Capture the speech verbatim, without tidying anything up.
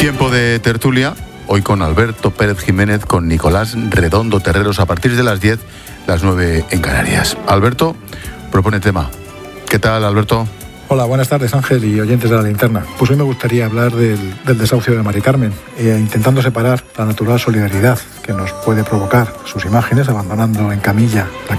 Tiempo de tertulia, hoy con Alberto Pérez Jiménez, con Nicolás Redondo Terreros, a partir de las diez, las nueve en Canarias. Alberto propone tema. ¿Qué tal, Alberto? Hola, buenas tardes, Ángel y oyentes de La Linterna. Pues hoy me gustaría hablar del, del desahucio de Mari Carmen, eh, intentando separar la natural solidaridad que nos puede provocar sus imágenes, abandonando en camilla la